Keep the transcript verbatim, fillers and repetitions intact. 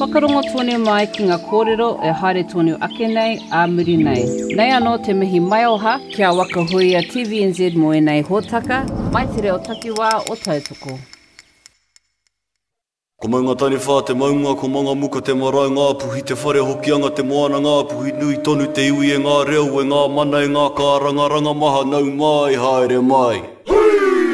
whakarongo tonu mai ki ngā kōrero e haere tonu ake nei a muri nei. Nei anō te mihi mai oha kia wakahui a T V N Z mo e nei hōtaka, mai te reo takiwā o tautoko. Ko maunga tani whā te maunga, ko manga muka te marae ngā puhi, te whare hoki anga te moana ngā puhi, nui tonu te iwi e ngā reo e ngā mana e ngā kāranga, ranga maha nau mai, haere mai.